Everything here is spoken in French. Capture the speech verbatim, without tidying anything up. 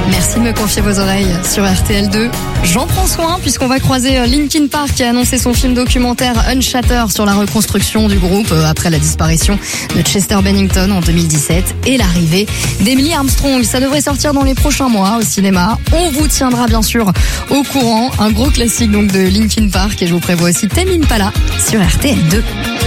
Merci de me confier vos oreilles sur R T L deux. J'en prends soin puisqu'on va croiser Linkin Park qui a annoncé son film documentaire Unshatter sur la reconstruction du groupe après la disparition de Chester Bennington en deux mille dix-sept et l'arrivée d'Emily Armstrong. Ça devrait sortir dans les prochains mois au cinéma. On vous tiendra bien sûr au courant. Un gros classique donc de Linkin Park et je vous prévois aussi Tame Impala sur R T L deux.